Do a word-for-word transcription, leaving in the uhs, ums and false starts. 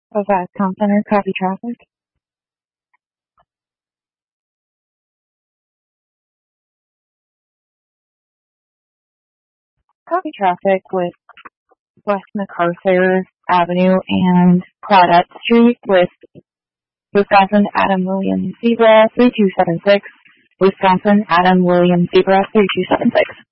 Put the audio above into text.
of Vascon Center, copy traffic. Copy traffic with West MacArthur Avenue and Claudette Street with Wisconsin Adam William Zebra three two seven six, Wisconsin Adam William Zebra three two seven six.